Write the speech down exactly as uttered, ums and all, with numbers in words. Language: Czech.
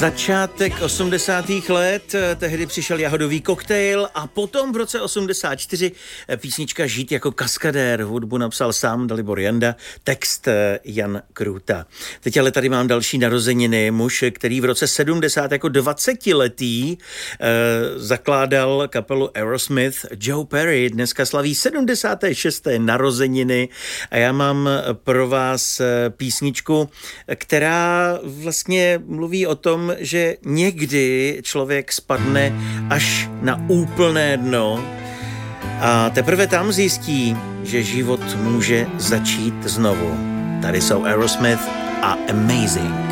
Začátek osmdesátých let, tehdy přišel Jahodový koktejl a potom v roce osmdesát čtyři písnička Žít jako kaskadér. Hudbu napsal sám Dalibor Janda, text Jan Krůta. Teď ale tady mám další narozeniny. Muž, který v roce sedmdesát jako dvacetiletý eh, zakládal kapelu Aerosmith, Joe Perry, dneska slaví sedmdesáté šesté narozeniny a já mám pro vás písničku, která vlastně mluví o tom, že někdy člověk spadne až na úplné dno a teprve tam zjistí, že život může začít znovu. Tady jsou Aerosmith a Amazing.